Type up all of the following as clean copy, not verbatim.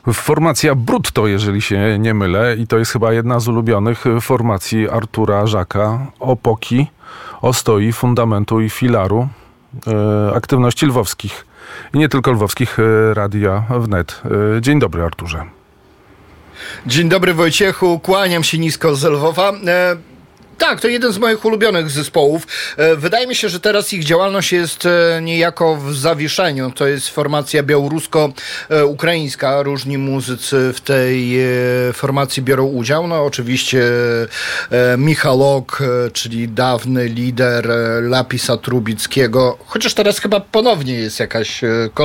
Formacja Brutto, jeżeli się nie mylę, i to jest chyba jedna z ulubionych formacji Artura Żaka, Opoki, Ostoi, Fundamentu i Filaru aktywności lwowskich. I nie tylko lwowskich, Radia Wnet. Dzień dobry, Arturze. Dzień dobry, Wojciechu, kłaniam się nisko z Lwowa. Tak, to jeden z moich ulubionych zespołów. Wydaje mi się, że teraz ich działalność jest niejako w zawieszeniu. To jest formacja białorusko-ukraińska. Różni muzycy w tej formacji biorą udział. No oczywiście Michalok, czyli dawny lider Lapisa Trubickiego. Chociaż teraz chyba ponownie jest jakaś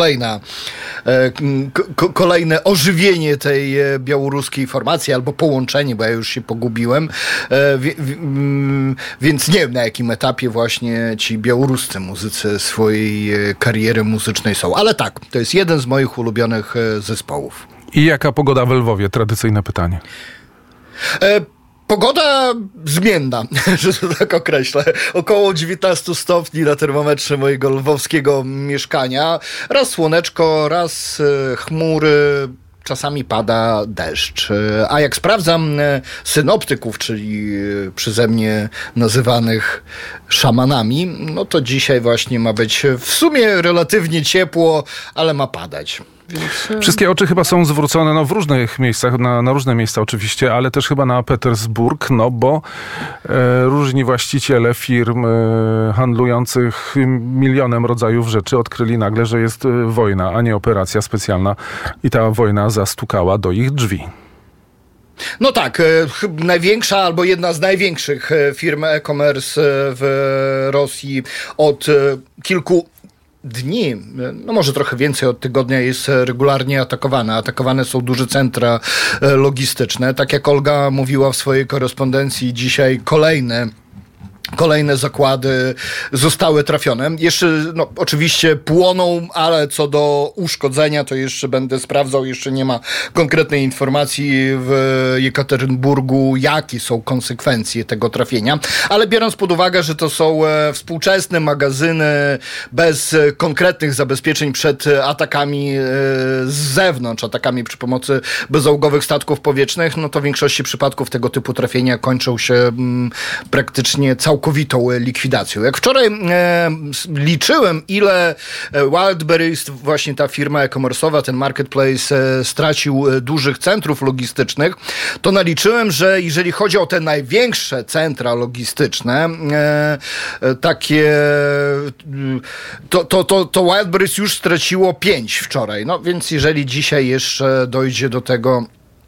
kolejne ożywienie tej białoruskiej formacji albo połączenie, bo ja już się pogubiłem. Więc nie wiem, na jakim etapie właśnie ci białoruscy muzycy swojej kariery muzycznej są. Ale tak, to jest jeden z moich ulubionych zespołów. I jaka pogoda w Lwowie? Tradycyjne pytanie. Pogoda zmienna, że to tak określę. Około 19 stopni na termometrze mojego lwowskiego mieszkania. Raz słoneczko, raz chmury. Czasami pada deszcz. A jak sprawdzam synoptyków, czyli przeze mnie nazywanych szamanami, no to dzisiaj właśnie ma być w sumie relatywnie ciepło, ale ma padać. Więc... Wszystkie oczy chyba są zwrócone w różnych miejscach, na różne miejsca oczywiście, ale też chyba na Petersburg, bo różni właściciele firm handlujących milionem rodzajów rzeczy odkryli nagle, że jest wojna, a nie operacja specjalna i ta wojna zastukała do ich drzwi. No tak, największa albo jedna z największych firm e-commerce w Rosji od kilku dni, no może trochę więcej od tygodnia, jest regularnie atakowana. Atakowane są duże centra logistyczne. Tak jak Olga mówiła w swojej korespondencji, dzisiaj kolejne zakłady zostały trafione. Jeszcze, oczywiście płoną, ale co do uszkodzenia, to jeszcze będę sprawdzał. Jeszcze nie ma konkretnej informacji w Jekaterynburgu, jakie są konsekwencje tego trafienia. Ale biorąc pod uwagę, że to są współczesne magazyny bez konkretnych zabezpieczeń przed atakami z zewnątrz, atakami przy pomocy bezzałogowych statków powietrznych, no to w większości przypadków tego typu trafienia kończą się praktycznie całkowitą likwidacją. Jak wczoraj liczyłem, ile Wildberries, właśnie ta firma e-commerce'owa, ten marketplace, stracił dużych centrów logistycznych, to naliczyłem, że jeżeli chodzi o te największe centra logistyczne, takie, to Wildberries już straciło 5 wczoraj. No więc jeżeli dzisiaj jeszcze dojdzie do tego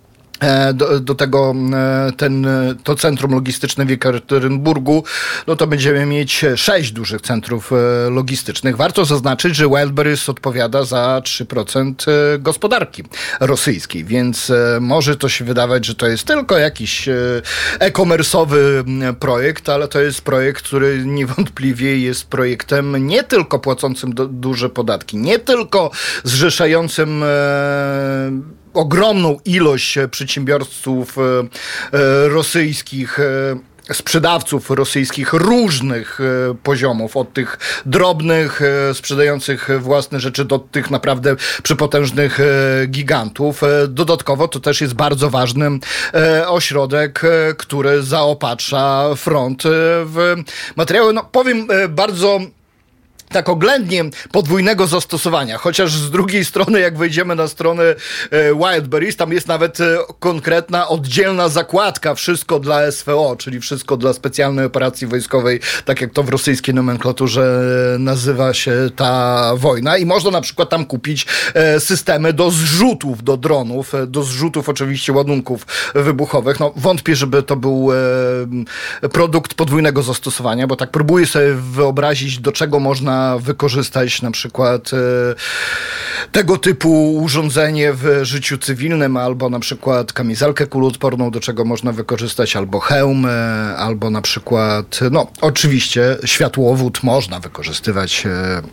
to centrum logistyczne w Jekaterynburgu, no to będziemy mieć 6 dużych centrów logistycznych. Warto zaznaczyć, że Wildberries odpowiada za 3% gospodarki rosyjskiej, więc może to się wydawać, że to jest tylko jakiś e-commerce'owy projekt, ale to jest projekt, który niewątpliwie jest projektem nie tylko płacącym duże podatki, nie tylko zrzeszającym ogromną ilość przedsiębiorców rosyjskich, sprzedawców rosyjskich różnych poziomów, od tych drobnych, sprzedających własne rzeczy do tych naprawdę przepotężnych gigantów. Dodatkowo to też jest bardzo ważny ośrodek, który zaopatrza front w materiały, powiem bardzo tak oględnie, podwójnego zastosowania. Chociaż z drugiej strony, jak wejdziemy na stronę Wildberries, tam jest nawet konkretna, oddzielna zakładka wszystko dla SWO, czyli wszystko dla specjalnej operacji wojskowej, tak jak to w rosyjskiej nomenklaturze nazywa się ta wojna. I można na przykład tam kupić systemy do zrzutów, do dronów, do zrzutów oczywiście ładunków wybuchowych. Wątpię, żeby to był produkt podwójnego zastosowania, bo tak próbuję sobie wyobrazić, do czego można wykorzystać na przykład tego typu urządzenie w życiu cywilnym, albo na przykład kamizelkę kuloodporną, do czego można wykorzystać, albo hełm, albo na przykład, oczywiście światłowód można wykorzystywać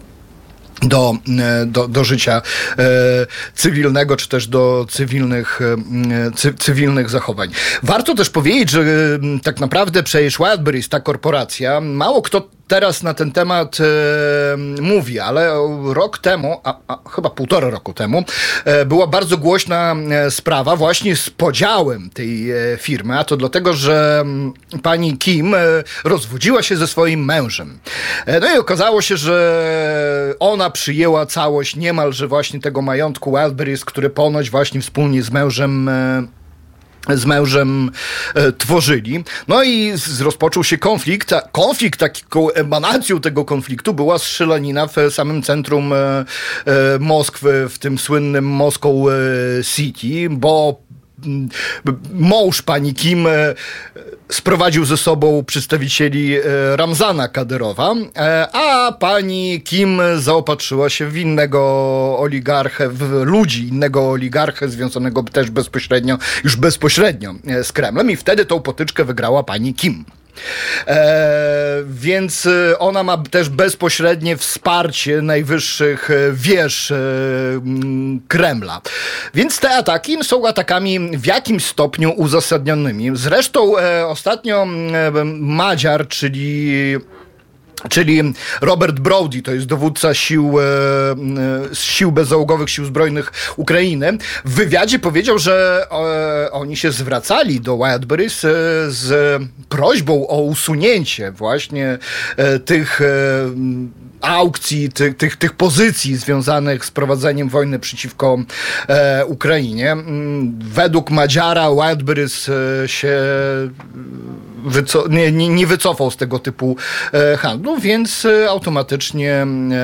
do życia cywilnego, czy też do cywilnych zachowań. Warto też powiedzieć, że tak naprawdę przecież Wildberries, ta korporacja, mało kto teraz na ten temat mówi, ale rok temu, chyba 1,5 roku temu, była bardzo głośna sprawa właśnie z podziałem tej firmy, a to dlatego, że pani Kim rozwodziła się ze swoim mężem. No i okazało się, że ona przyjęła całość niemalże właśnie tego majątku Wildberries, który ponoć właśnie wspólnie z mężem tworzyli. No i rozpoczął się konflikt. Taką emanacją tego konfliktu była strzelanina w samym centrum Moskwy, w tym słynnym Moscow City, bo mąż pani Kim sprowadził ze sobą przedstawicieli Ramzana Kadyrowa, a pani Kim zaopatrzyła się w innego oligarchę związanego też bezpośrednio z Kremlem i wtedy tą potyczkę wygrała pani Kim. Więc ona ma też bezpośrednie wsparcie najwyższych wież Kremla. Więc te ataki są atakami w jakimś stopniu uzasadnionymi. Zresztą ostatnio Madziar, czyli Robert Brody, to jest dowódca sił bezzałogowych, sił zbrojnych Ukrainy, w wywiadzie powiedział, że oni się zwracali do Wildberries z prośbą o usunięcie właśnie tych aukcji, tych pozycji związanych z prowadzeniem wojny przeciwko Ukrainie. Według Madziara Wildberries się nie wycofał z tego typu handlu, więc automatycznie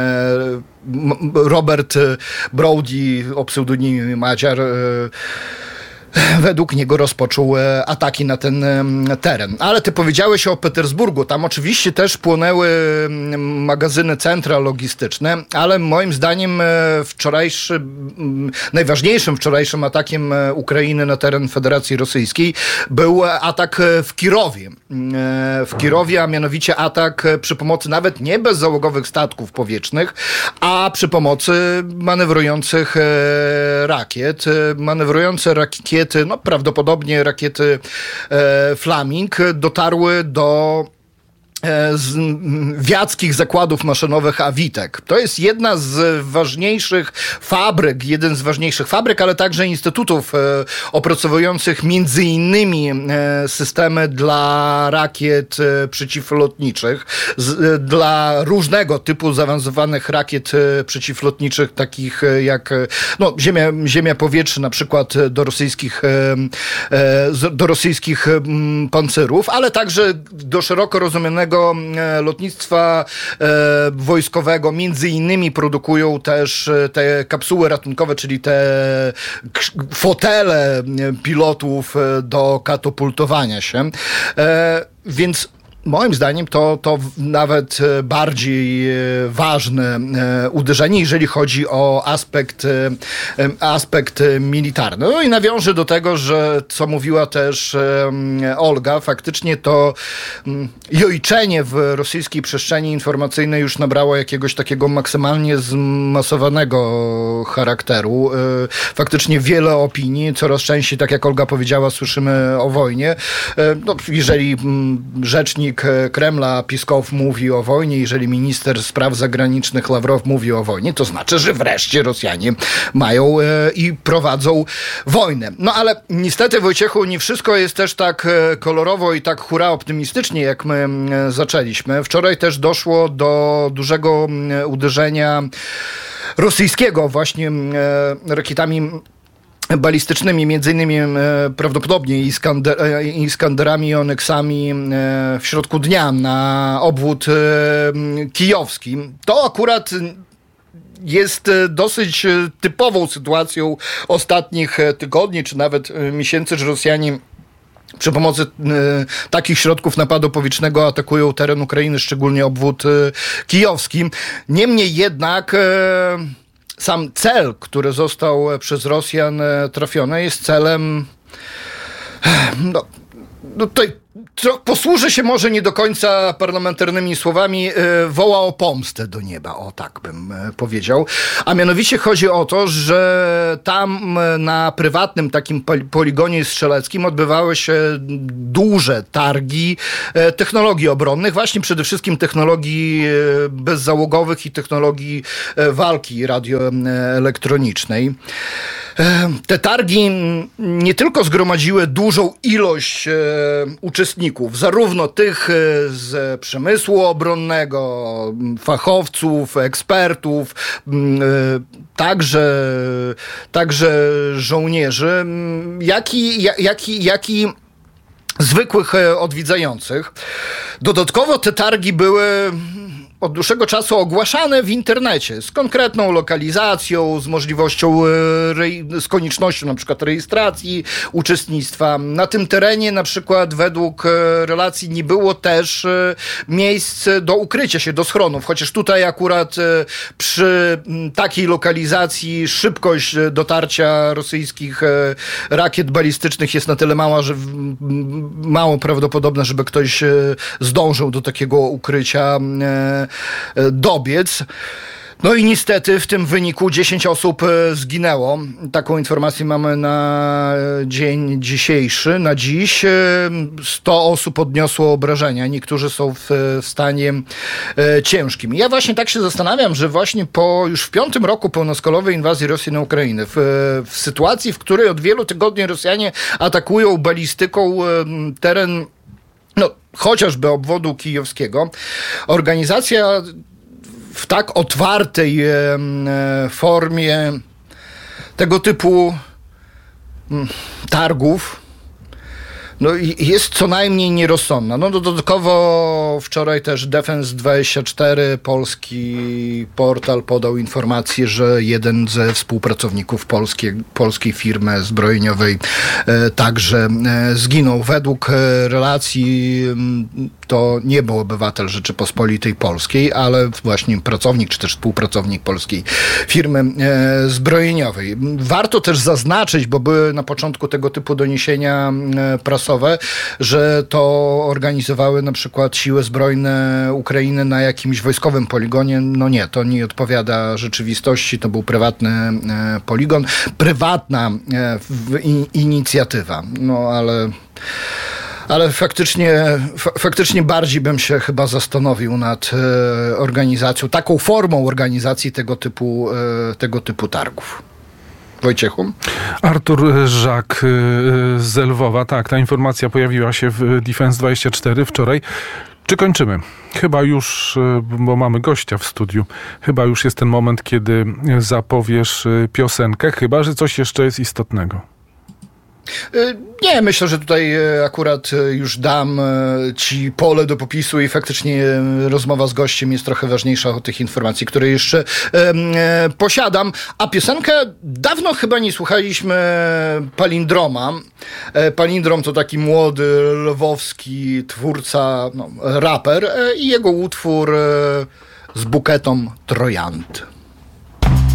Robert Brody o pseudonimie Madziar według niego rozpoczął ataki na ten teren. Ale ty powiedziałeś o Petersburgu. Tam oczywiście też płonęły magazyny, centra logistyczne, ale moim zdaniem najważniejszym wczorajszym atakiem Ukrainy na teren Federacji Rosyjskiej był atak w Kirowie. A mianowicie atak przy pomocy nawet nie bezzałogowych statków powietrznych, a przy pomocy manewrujących rakiet. Manewrujące rakiety, no prawdopodobnie rakiety Flaming, dotarły do wiackich zakładów maszynowych Awitek. To jest jeden z ważniejszych fabryk, ale także instytutów opracowujących między innymi systemy dla rakiet przeciwlotniczych, dla różnego typu zaawansowanych rakiet przeciwlotniczych, takich jak ziemia powietrze, na przykład do rosyjskich pancerów, ale także do szeroko rozumianego lotnictwa wojskowego. Między innymi produkują też te kapsuły ratunkowe, czyli te fotele pilotów do katapultowania się. Więc moim zdaniem to nawet bardziej ważne uderzenie, jeżeli chodzi o aspekt militarny. No i nawiążę do tego, że co mówiła też Olga, faktycznie to jojczenie w rosyjskiej przestrzeni informacyjnej już nabrało jakiegoś takiego maksymalnie zmasowanego charakteru. Faktycznie wiele opinii, coraz częściej, tak jak Olga powiedziała, słyszymy o wojnie. No, jeżeli rzecznik Kremla Piskow mówi o wojnie, jeżeli minister spraw zagranicznych Ławrow mówi o wojnie, to znaczy, że wreszcie Rosjanie mają i prowadzą wojnę. No ale niestety, Wojciechu, nie wszystko jest też tak kolorowo i tak hura optymistycznie, jak my zaczęliśmy. Wczoraj też doszło do dużego uderzenia rosyjskiego właśnie rakietami balistycznymi, między innymi prawdopodobnie Iskanderami i Onyxami w środku dnia na obwód kijowski. To akurat jest dosyć typową sytuacją ostatnich tygodni, czy nawet miesięcy, że Rosjanie przy pomocy takich środków napadu powietrznego atakują teren Ukrainy, szczególnie obwód kijowski. Niemniej jednak sam cel, który został przez Rosjan trafiony, jest celem posłużę się może nie do końca parlamentarnymi słowami, woła o pomstę do nieba, o tak bym powiedział. A mianowicie chodzi o to, że tam na prywatnym takim poligonie strzeleckim odbywały się duże targi technologii obronnych, właśnie przede wszystkim technologii bezzałogowych i technologii walki radioelektronicznej. Te targi nie tylko zgromadziły dużą ilość uczestników, zarówno tych z przemysłu obronnego, fachowców, ekspertów, także żołnierzy, jak i zwykłych odwiedzających. Dodatkowo te targi były od dłuższego czasu ogłaszane w internecie z konkretną lokalizacją, z możliwością, z koniecznością na przykład rejestracji uczestnictwa. Na tym terenie na przykład według relacji nie było też miejsc do ukrycia się, do schronów, chociaż tutaj akurat przy takiej lokalizacji szybkość dotarcia rosyjskich rakiet balistycznych jest na tyle mała, że mało prawdopodobne, żeby ktoś zdążył do takiego ukrycia dobiec. No i niestety w tym wyniku 10 osób zginęło. Taką informację mamy na dzień dzisiejszy, na dziś. 100 osób odniosło obrażenia. Niektórzy są w stanie ciężkim. Ja właśnie tak się zastanawiam, że właśnie już w 5. roku pełnoskalowej inwazji Rosji na Ukrainę, w sytuacji, w której od wielu tygodni Rosjanie atakują balistyką teren chociażby obwodu kijowskiego, organizacja w tak otwartej formie tego typu targów jest co najmniej nierozsądna. Dodatkowo wczoraj też Defense24, polski portal, podał informację, że jeden ze współpracowników polskiej firmy zbrojeniowej także zginął. Według relacji to nie był obywatel Rzeczypospolitej Polskiej, ale właśnie pracownik czy też współpracownik polskiej firmy zbrojeniowej. Warto też zaznaczyć, bo były na początku tego typu doniesienia prasowe, że to organizowały na przykład siły zbrojne Ukrainy na jakimś wojskowym poligonie. No nie, to nie odpowiada rzeczywistości, to był prywatny poligon, prywatna inicjatywa. Ale faktycznie bardziej bym się chyba zastanowił nad organizacją, taką formą organizacji tego typu targów. Wojciechu? Artur Żak z Lwowa. Tak, ta informacja pojawiła się w Defense24 wczoraj. Czy kończymy? Chyba już, bo mamy gościa w studiu, chyba już jest ten moment, kiedy zapowiesz piosenkę, chyba że coś jeszcze jest istotnego. Nie, myślę, że tutaj akurat już dam ci pole do popisu i faktycznie rozmowa z gościem jest trochę ważniejsza od tych informacji, które jeszcze posiadam. A piosenkę dawno chyba nie słuchaliśmy Palindroma. Palindrom to taki młody, lwowski twórca, raper i jego utwór z buketą trojant.